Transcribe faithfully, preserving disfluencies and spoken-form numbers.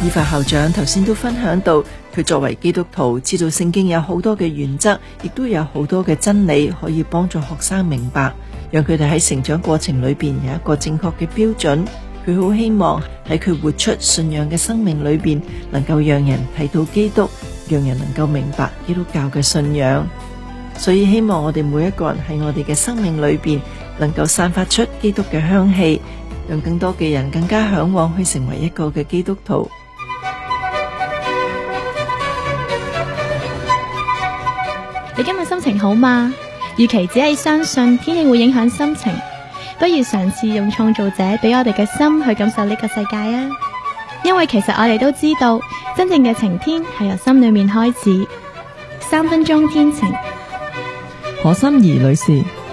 以法校長頭先都分享到，佢作為基督徒，知道聖經有好多嘅原則，亦都有好多嘅真理可以幫助學生明白，讓佢哋喺成長過程裏邊有一個正確嘅標準。佢好希望喺佢活出信仰嘅生命裏邊，能夠讓人睇到基督，讓人能夠明白基督教嘅信仰。所以希望我哋每一個人喺我哋嘅生命裏邊，能夠散發出基督嘅香氣，讓更多嘅人更加向往去成為一個嘅基督徒。 你今日心情好嗎？與其只係相信天氣會影響心情，不如嘗試用創造者俾我哋嘅心去感受呢個世界啊！因為其實我哋都知道，真正嘅晴天係由心裏面開始。三分鐘天晴， 何心怡女士。